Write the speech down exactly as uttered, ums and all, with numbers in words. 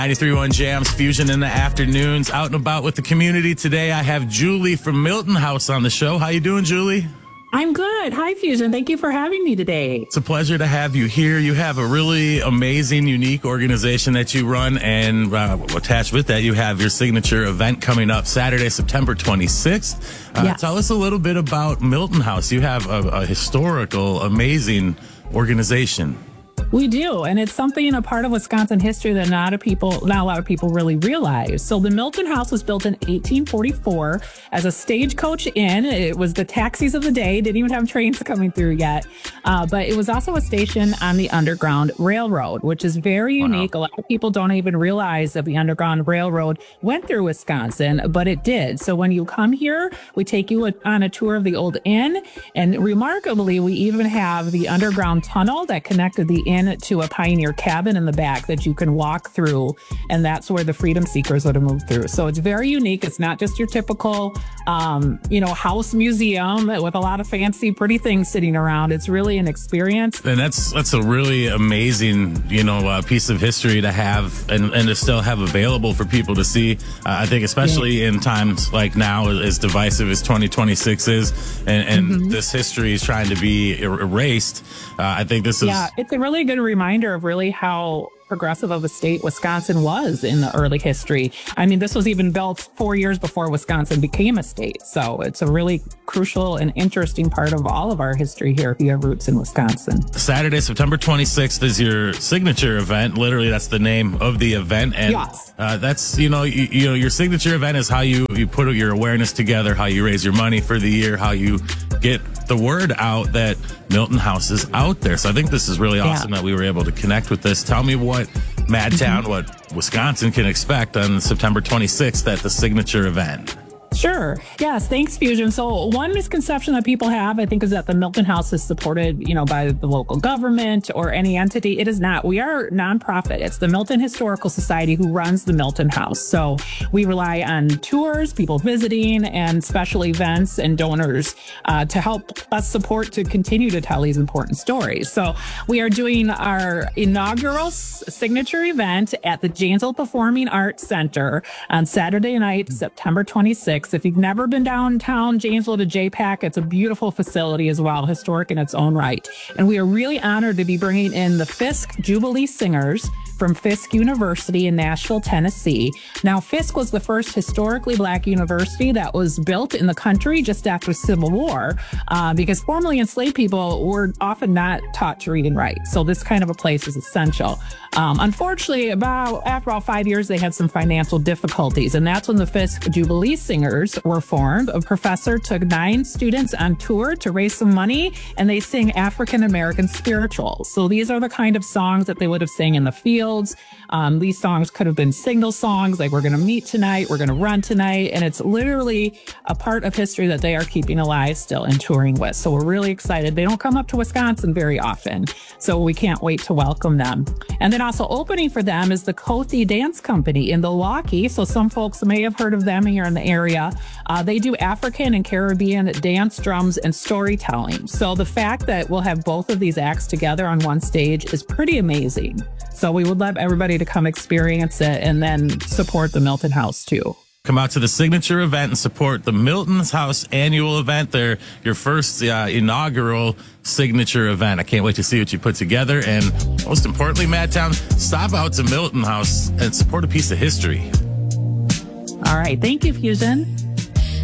ninety-three point one Jams, Fusion in the afternoons, out and about with the community. Today I have Julie from Milton House on the show. How you doing, Julie? I'm good. Hi, Fusion. Thank you for having me today. It's a pleasure to have you here. You have a really amazing, unique organization that you run, and uh, attached with that, you have your signature event coming up Saturday, September twenty-sixth. Uh, yes. Tell us a little bit about Milton House. You have a, a historical, amazing organization. We do, and it's something, a part of Wisconsin history that not a people, not a lot of people really realize. So the Milton House was built in eighteen forty-four as a stagecoach inn. It was the taxis of the day. Didn't even have trains coming through yet, uh, but it was also a station on the Underground Railroad, which is very unique. Wow. A lot of people don't even realize that the Underground Railroad went through Wisconsin, but it did. So when you come here, we take you a, on a tour of the old inn, and remarkably, we even have the underground tunnel that connected the inn to a pioneer cabin in the back that you can walk through, and that's where the freedom seekers would have moved through. So it's very unique. It's not just your typical, um, you know, house museum with a lot of fancy, pretty things sitting around. It's really an experience. And that's that's a really amazing, you know, uh, piece of history to have and, and to still have available for people to see. Uh, I think especially yeah. in times like now, as divisive as twenty twenty-six is, and, and mm-hmm. this history is trying to be er- erased. Uh, I think this is... Yeah, it's a really good reminder of really how progressive of a state Wisconsin was in the early history. I mean, this was even built four years before Wisconsin became a state. So it's a really crucial and interesting part of all of our history here if you have roots in Wisconsin. Saturday, September twenty-sixth is your signature event. Literally, that's the name of the event. And yes. uh, that's, you know, you, you know, your signature event is how you, you put your awareness together, how you raise your money for the year, how you get the word out that Milton House is out there. So I think this is really awesome yeah. that we were able to connect with this. Tell me what Madtown, mm-hmm. what Wisconsin can expect on September twenty-sixth at the signature event. Sure. Yes. Thanks, Fusion. So one misconception that people have, I think, is that the Milton House is supported, you know, by the local government or any entity. It is not. We are nonprofit. It's the Milton Historical Society who runs the Milton House. So we rely on tours, people visiting, and special events and donors uh, to help us support to continue to tell these important stories. So we are doing our inaugural s- signature event at the Janesville Performing Arts Center on Saturday night, September twenty-sixth. If you've never been downtown Janesville to J PAC, it's a beautiful facility as well, historic in its own right. And we are really honored to be bringing in the Fisk Jubilee Singers from Fisk University in Nashville, Tennessee. Now, Fisk was the first historically Black university that was built in the country just after the Civil War, uh, because formerly enslaved people were often not taught to read and write. So this kind of a place is essential. Um, unfortunately, about after about five years, they had some financial difficulties, and that's when the Fisk Jubilee Singers were formed. A professor took nine students on tour to raise some money, and they sing African-American spirituals. So these are the kind of songs that they would have sang in the field. Um, these songs could have been signal songs like "We're going to meet tonight," "We're going to run tonight," and it's literally a part of history that they are keeping alive still and touring with. So we're really excited. They don't come up to Wisconsin very often, so we can't wait to welcome them. And then also opening for them is the Kothi Dance Company in Milwaukee. So some folks may have heard of them here in the area. Uh, they do African and Caribbean dance, drums, and storytelling. So the fact that we'll have both of these acts together on one stage is pretty amazing. So we would love everybody to come experience it and then support the Milton House too. Come out to the signature event and support the Milton House annual event. They're your first uh, inaugural signature event. I can't wait to see what you put together. And most importantly, Madtown, stop out to Milton House and support a piece of history. All right. Thank you, Fusion.